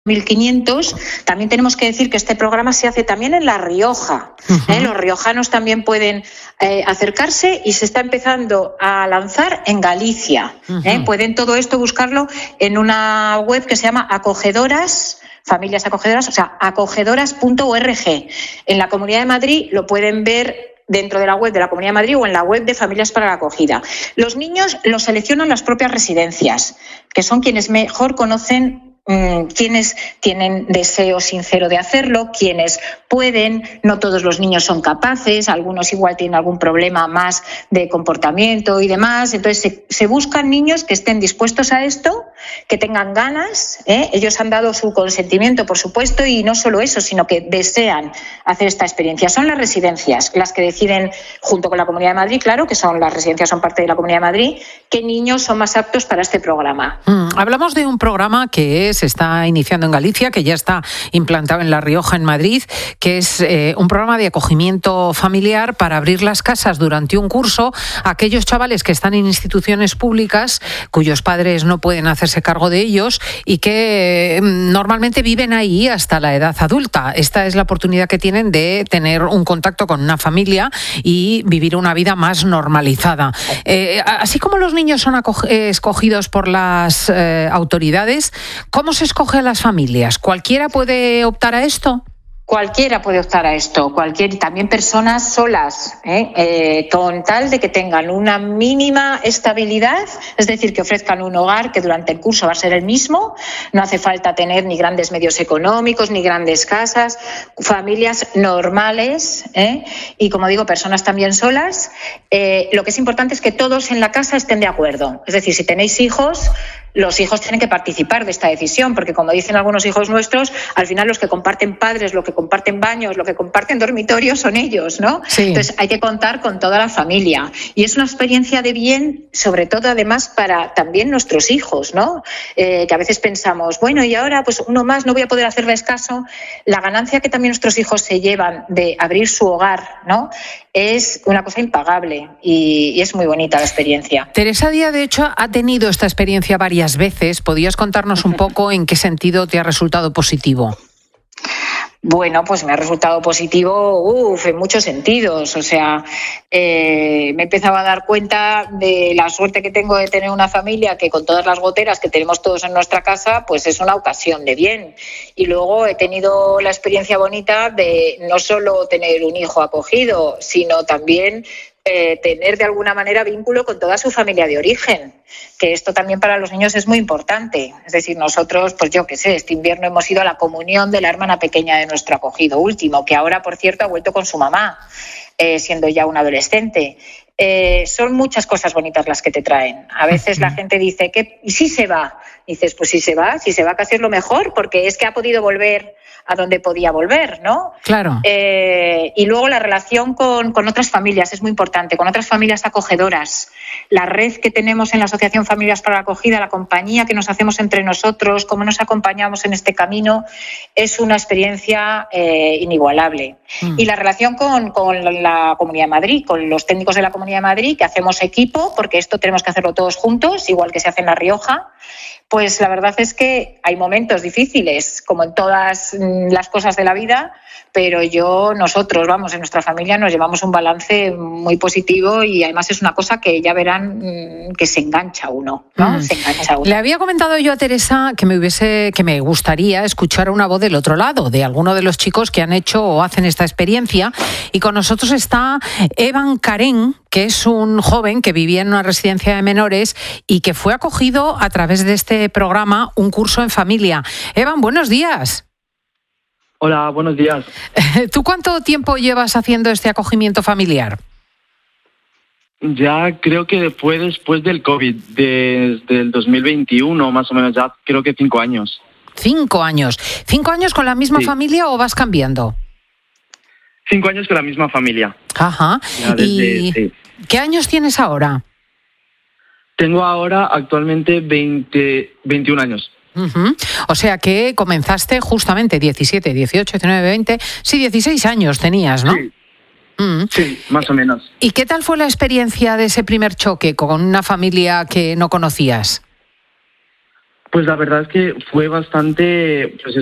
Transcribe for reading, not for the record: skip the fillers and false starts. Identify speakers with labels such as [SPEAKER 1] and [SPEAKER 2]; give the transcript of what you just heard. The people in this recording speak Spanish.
[SPEAKER 1] 1.500. También tenemos que decir que este programa se hace también en La Rioja. Los riojanos también pueden acercarse y se está empezando a lanzar en Galicia. Pueden todo esto buscarlo en una web que se llama Acogedoras, Familias Acogedoras, o sea, acogedoras.org. En la Comunidad de Madrid lo pueden ver dentro de la web de la Comunidad de Madrid o en la web de Familias para la Acogida. Los niños los seleccionan las propias residencias, que son quienes mejor conocen quienes tienen deseo sincero de hacerlo, quienes pueden. No todos los niños son capaces, algunos igual tienen algún problema más de comportamiento y demás. Entonces se buscan niños que estén dispuestos a esto, que tengan ganas. Ellos han dado su consentimiento, por supuesto, y no solo eso, sino que desean hacer esta experiencia. Son las residencias las que deciden, junto con la Comunidad de Madrid, claro, que son las residencias, son parte de la Comunidad de Madrid, qué niños son más aptos para este programa.
[SPEAKER 2] Hablamos de un programa que se está iniciando en Galicia, que ya está implantado en La Rioja, en Madrid, que es un programa de acogimiento familiar para abrir las casas durante un curso a aquellos chavales que están en instituciones públicas cuyos padres no pueden hacerse cargo de ellos y que normalmente viven ahí hasta la edad adulta. Esta es la oportunidad que tienen de tener un contacto con una familia y vivir una vida más normalizada. Así como los niños son escogidos por las autoridades, ¿cómo se escoge a las familias? ¿Cualquiera puede optar a esto?
[SPEAKER 1] Cualquiera puede optar a esto, también personas solas, con tal de que tengan una mínima estabilidad, es decir, que ofrezcan un hogar que durante el curso va a ser el mismo. No hace falta tener ni grandes medios económicos, ni grandes casas, familias normales, y como digo, personas también solas. Lo que es importante es que todos en la casa estén de acuerdo, es decir, si tenéis hijos, los hijos tienen que participar de esta decisión, porque como dicen algunos hijos nuestros, al final los que comparten padres, los que comparten baños, los que comparten dormitorios son ellos, ¿no?
[SPEAKER 2] Sí.
[SPEAKER 1] Entonces hay que contar con toda la familia. Y es una experiencia de bien, sobre todo además para también nuestros hijos, ¿no? Que a veces pensamos, bueno, y ahora pues uno más, no voy a poder hacerles caso. La ganancia que también nuestros hijos se llevan de abrir su hogar, ¿no?, es una cosa impagable y es muy bonita la experiencia.
[SPEAKER 2] Teresa Díaz, de hecho, ha tenido esta experiencia varias veces. ¿Podrías contarnos un poco en qué sentido te ha resultado positivo?
[SPEAKER 1] Bueno, pues me ha resultado positivo en muchos sentidos. O sea, me empezaba a dar cuenta de la suerte que tengo de tener una familia que, con todas las goteras que tenemos todos en nuestra casa, pues es una ocasión de bien. Y luego he tenido la experiencia bonita de no solo tener un hijo acogido, sino también tener de alguna manera vínculo con toda su familia de origen, que esto también para los niños es muy importante. Es decir, nosotros, pues yo qué sé, este invierno hemos ido a la comunión de la hermana pequeña de nuestro acogido último, que ahora, por cierto, ha vuelto con su mamá, siendo ya un adolescente. Son muchas cosas bonitas las que te traen. A veces la gente dice, ¿y si se va? Dices, pues si se va casi es lo mejor, porque es que ha podido volver a donde podía volver, ¿no?
[SPEAKER 2] Claro.
[SPEAKER 1] Y luego la relación con otras familias es muy importante, con otras familias acogedoras. La red que tenemos en la Asociación Familias para la Acogida, la compañía que nos hacemos entre nosotros, cómo nos acompañamos en este camino, es una experiencia inigualable. Y la relación con la Comunidad de Madrid, con los técnicos de la Comunidad de Madrid, que hacemos equipo, porque esto tenemos que hacerlo todos juntos, igual que se hace en La Rioja. Pues la verdad es que hay momentos difíciles, como en todas las cosas de la vida, pero nosotros, en nuestra familia nos llevamos un balance muy positivo y además es una cosa que ya verán que se engancha uno, ¿no? Se engancha uno.
[SPEAKER 2] Le había comentado yo a Teresa que me gustaría escuchar una voz del otro lado, de alguno de los chicos que han hecho o hacen esta experiencia, y con nosotros está Evan Karen, que es un joven que vivía en una residencia de menores y que fue acogido a través de este programa, Un Curso en Familia. Evan, buenos días.
[SPEAKER 3] Hola, buenos días.
[SPEAKER 2] ¿Tú cuánto tiempo llevas haciendo este acogimiento familiar?
[SPEAKER 3] Ya creo que fue después del COVID, desde el 2021 más o menos, ya creo que 5 años.
[SPEAKER 2] 5 años. ¿5 años con la misma familia o vas cambiando?
[SPEAKER 3] 5 años con la misma familia.
[SPEAKER 2] Ajá. ¿Y qué años tienes ahora?
[SPEAKER 3] Tengo ahora actualmente 21 años.
[SPEAKER 2] Uh-huh. O sea que comenzaste justamente 17, 18, 19, 20... Sí, 16 años tenías, ¿no?
[SPEAKER 3] Sí. Sí, más o menos.
[SPEAKER 2] ¿Y qué tal fue la experiencia de ese primer choque con una familia que no conocías?
[SPEAKER 3] Pues la verdad es que fue bastante, pues